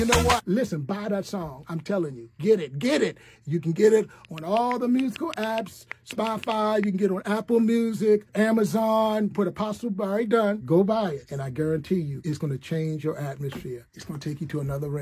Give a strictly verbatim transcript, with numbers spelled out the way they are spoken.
You know what? Listen, buy that song. I'm telling you. Get it. Get it. You can get it on all the musical apps, Spotify. You can get it on Apple Music, Amazon. Put Apostle Barry Dunn. Go buy it. And I guarantee you, it's going to change your atmosphere. It's going to take you to another realm.